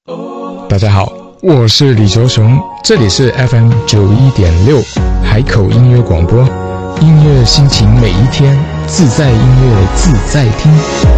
大家好，我是李卓雄，这里是 FM91.6 海口音乐广播，音乐心情每一天，自在音乐自在听。